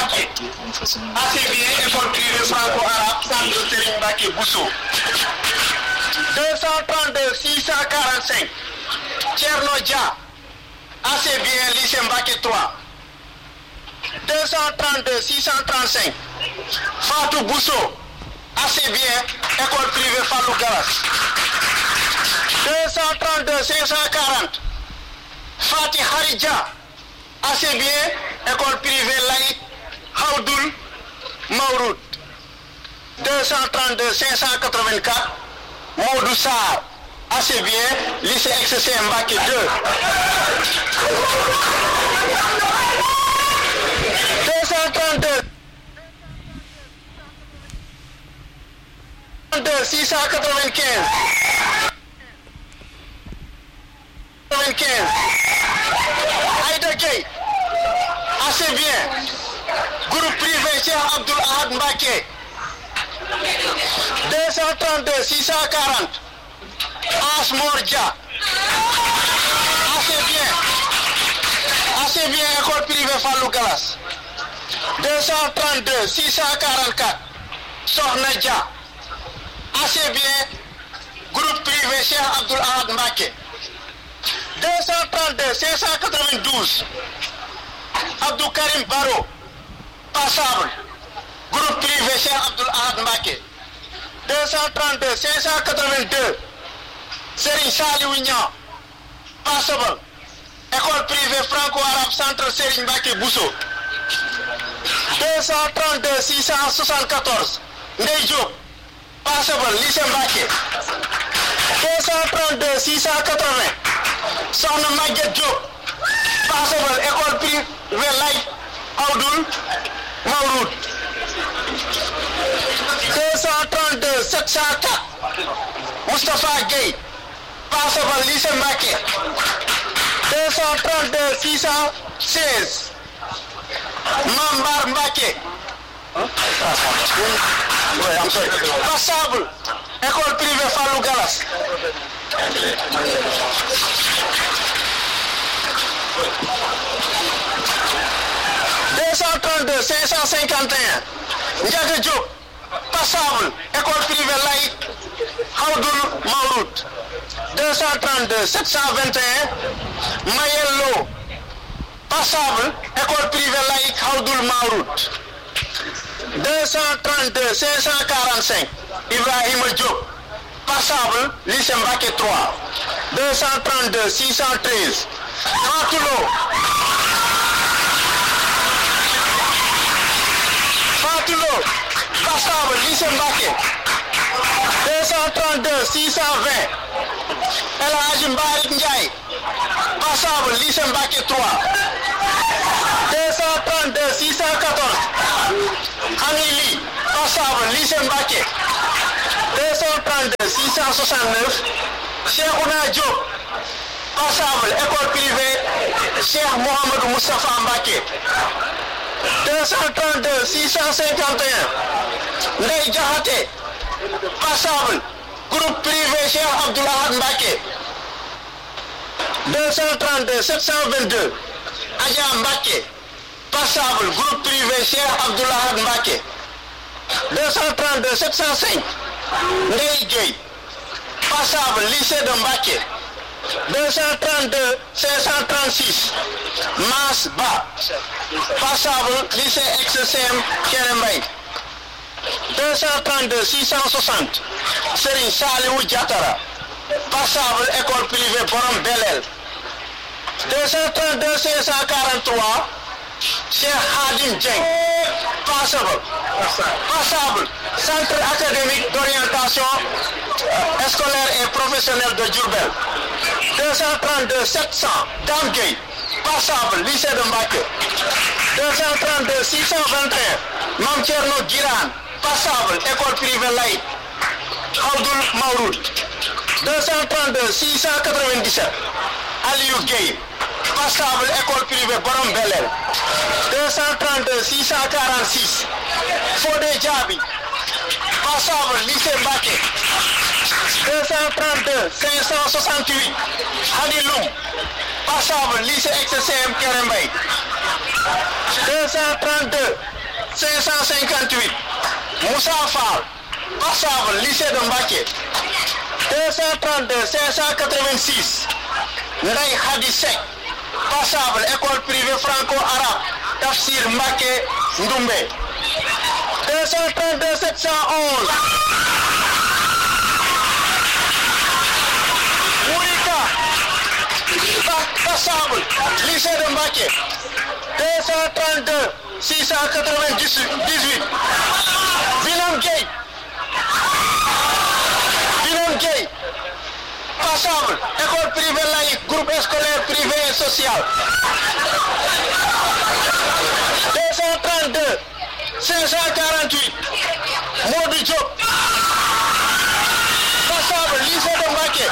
Mbacké assez bien école privée franco-arabe centre Serigne Mbacké Bousso 232 645 Thierno Dia assez bien lycée Mbacké 3 232 635 Fatou Bousso assez bien école privée Fallou Galas 232 540 Fatih Haridja assez bien école privée laïque Haoudoul Mawroud 232 584 Modou Sarr assez bien lycée XCM Mbacké 2 232 695 Aïda Gueye assez bien groupe privé Cheikh Abdoul Ahad Mbacké 232 640 Asmor Dia assez bien école privée Fallou Galas 232 644 Sokhna Dia assez bien groupe privé Cheikh Abdoul Ahad Mbacké 232 592 Abdou Karim Baro passable groupe privé Cheikh Abdoul Ahad Mbacké 232 582 Serigne Saliou Niang passable école privée franco-arabe centre Serigne Mbacké Bousso 232 674 Ndeye Diop passable lycée Mbacké 232 680 Sokhna Maguette Diop passable école privée laïque Haoudoul Mawroud 232 704 Moustapha Gueye passable lycée Mbacké 232 616 Mambar Mbacké passable école privée Fallou Galas 232 551 Ndiaga Diop passable école privée laïque Haoudoul Mawroud 232 721 Mayello passable école privée laïque Haoudoul Mawroud 232 545 Ibrahima Diop passable lycée Mbacké 3 232 613 Fatoulo passable lycée Mbacké 232 620 El Hadji Mbarik Ndiaye passable lycée Mbacké 3 232 614 Hamili passable lycée Mbacké 232 669 Cheikhouna Diop passable école privée Cheikh Mohamedou Moustapha Mbacké 232 651 Ndeye Diakhaté passable groupe privé Cheikh Abdoul Ahad Mbacké 232 722 Adja Mbacké passable groupe privé Cheikh Abdoul Ahad Mbacké 232 705 Ndeye Gueye passable lycée de Mbacké 232 536 Mas Ba passable lycée XCM Kérémbay 232 660 Serigne Saliou Diatara passable école privée Borom Belel 232 543 Cheikh Hadim Dieng passable centre académique d'orientation scolaire et professionnelle de Diourbel 232 700 Dame Gueye passable lycée de Mbacké 232 621 Mame Thierno Guirane passable école privée laïque Haoudoul Mawroud 232 697 Aliou Gueye passable école privée Borom Belel 232 646 Fodé Diaby passable lycée Mbacké 232 568 Hadi Loum passable lycée XCM Kérémbay 232 558 Moussa Fall passable lycée de Mbacké 232 586 Ndeye Khady Seck passable école privée franco-arabe Tafsir Mbacké Ndoumbé 232 711 Mourika passable lycée de Mbacké 232 698 Binam Gueye passable école privée laïque groupe scolaire privé et social 232 548 Modou Diop passable lycée de Mbacké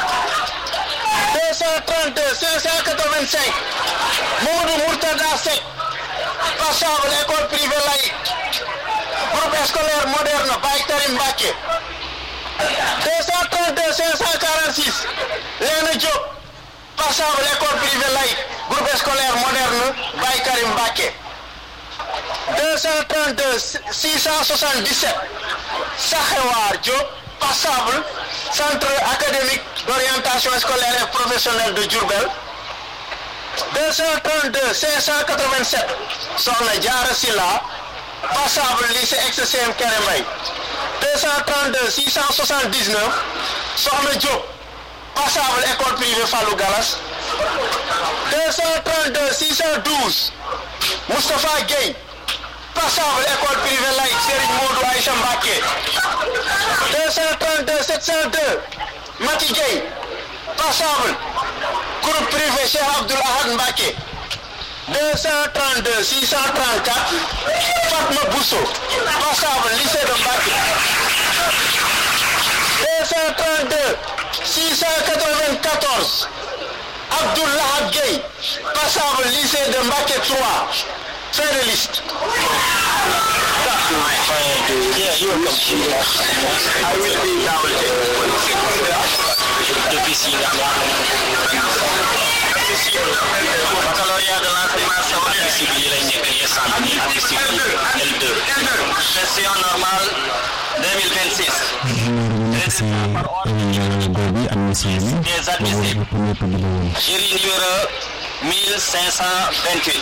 232 585 Modou Mourtada Seck passable école privée laïque groupe scolaire moderne Baye Karim Mbacké 232 546 Léna Diop passable école privée laïque groupe scolaire moderne Baye Karim Mbacké 232 677 Sakhewar Diop passable centre académique d'orientation scolaire et professionnelle de Diourbel 232 587 Sokhna Diarra Sylla passable lycée ex-CM Kéré Mbaye 232 679 Sokhna Diop passable école privée Fallou Gallas 232 612 Moustapha Gueye passable école privée laïque Serigne Modou Aïcha Mbacké 232 702 Mati Gueye passable groupe privé Cheikh Abdoul Ahad Mbacké 232 634 Fatma Bousso passable lycée de Mbacké 232 694 Abdoullah Gueye passable lycée de Mbacké 3 fin de liste. I will be now baccalauréat de l'enseignement secondaire L2 session normale 2026 des admissibles jury numéro 1528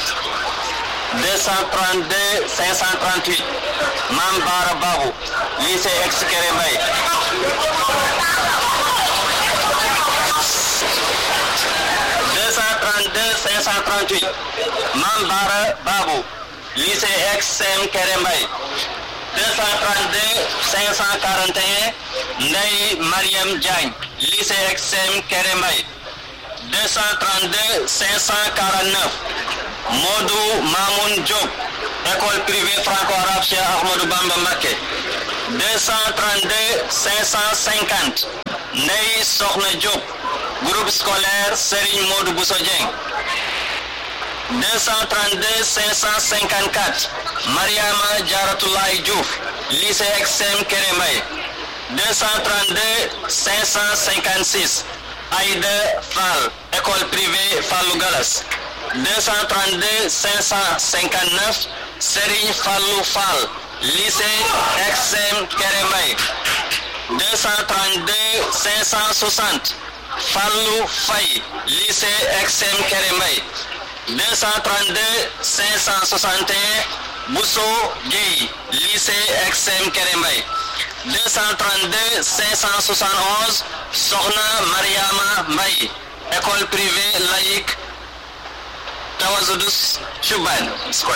232 538 Mame Bara Babou lycée ex Kéré Mbaye 232 538 Mame Bara Babou lycée ex-CM Kéré Mbaye 232 541 Ndeye Mariam Diagne lycée ex-CM Kéré Mbaye 232 549 Modou Mamoun Diop école privée franco-arabe Cheikh Ahmadou Bamba Mbacké 232 550 Ndeye Sokhna Diop groupe scolaire Serigne Modou Bousso Dieng 232 554 Mariama Diaratoulaye Diouf lycée ex-CM Kéré Mbaye 232 556 Aïda Fall école privée Fallou Gallas 232 559 Serigne Fallou Fall lycée ex-CM Kéré Mbaye 232 560 Fallou Faye lycée ex-CM Kéré Mbaye 232 561 Bousso Gueye lycée ex-CM Kéré Mbaye 232 571 Sokhna Mariama Mbaye école privée laïque Tawazudus Chouban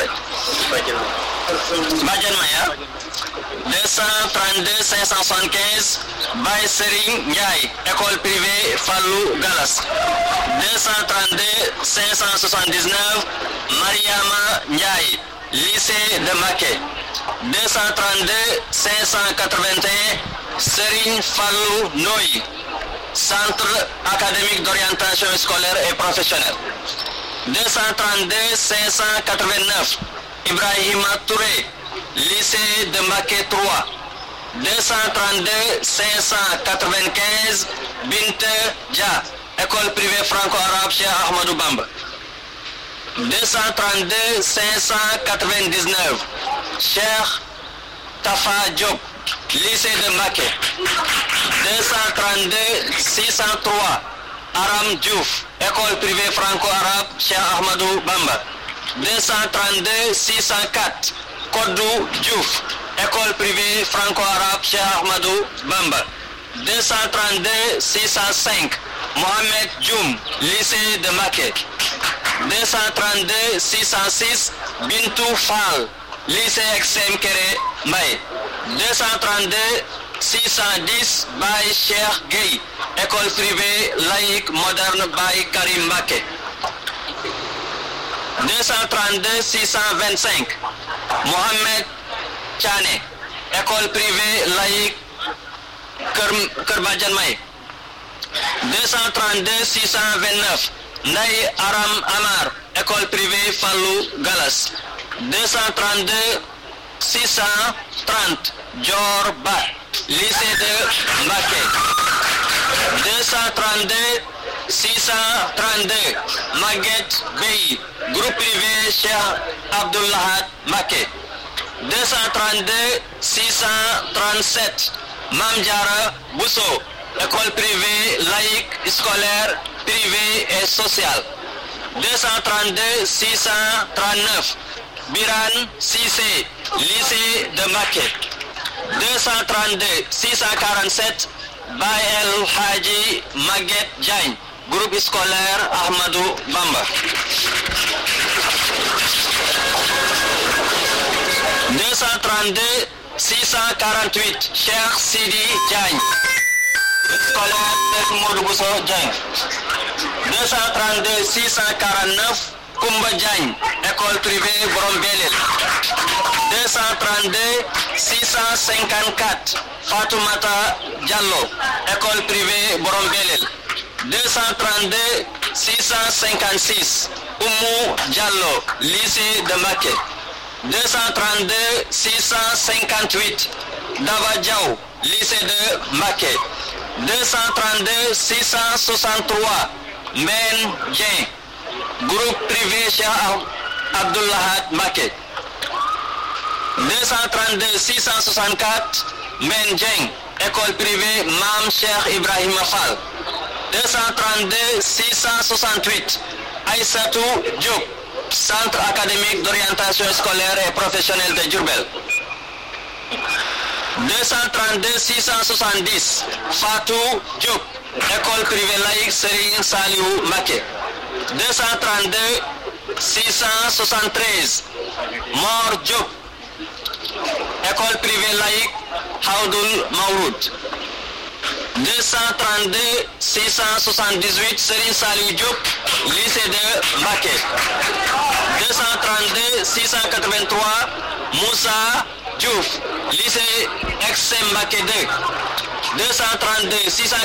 Badiane Maya 232 575 Baye Serigne Ndiaye école privée Fallou Gallas 232 579 Mariama Ndiaye lycée de Mbacké 232 581 Serigne Fallou Noy centre académique d'orientation scolaire et professionnelle 232 589 Ibrahima Touré lycée de Mbacké 3 232 595 Binte Dia école privée franco-arabe Cheikh Ahmadou Bamba 232 599 Cheikh Tafa Diop, lycée de Mbacké. 232 603 Aram Diouf, école privée franco-arabe Cheikh Ahmadou Bamba. 232 604 Kodou Diouf, école privée franco-arabe Cheikh Ahmadou Bamba. 232 605 Mohamed Dioum, lycée de Mbacké. 232 606 Bintou Fall, lycée XM Kéré Mbaye. 232 610 Baye Cheikh Gueye, école privée laïque moderne Baye Karim Mbacké. 232 625 Mohamed Thiané, école privée laïque Kër Badiane May. 232 629 Nay Aram Amar, école privée Fallou Galas. 232 630 Dior Ba, lycée de Mbacké. 232 632 Maguette Bey, groupe privé Cheikh Abdoulahat Mbacké. 232 637 Mame Diarra Bousso, école privée laïque scolaire privée et sociale. 232 639 Biran Cissé, lycée de Mbacké. 232 647 Baye El Hadji Maguette Diagne, groupe scolaire Ahmadou Bamba. 232 648 Cheikh Sidi Diagne, scolaire Modou Bousso Diagne. 232 649 Koumba Diagne, école privée Borom Belel. 232 654 Fatoumata Diallo, école privée Borom Belel. 232 656 Oumou Diallo, lycée de Mbacké. 232 658 Dava Diaw, lycée de Mbacké. 232 663 Men Dieng, groupe privé Cheikh Abdoulahat Mbacké. 232 664 Men Dieng, école privée Mam Cheikh Ibrahima Fall. 232 668 Aïssatou Diop, centre académique d'orientation scolaire et professionnelle de Diourbel. 232 670 Fatou Diop, école privée laïque Serigne Saliou Mbacké. 232 673 Mor Diop, école privée laïque Haoudoul Maouroud. 232 678 Serigne Saliou Diop, lycée de Mbacké. 232 683 Moussa Diouf, lycée XM Mbacké 2. 232 684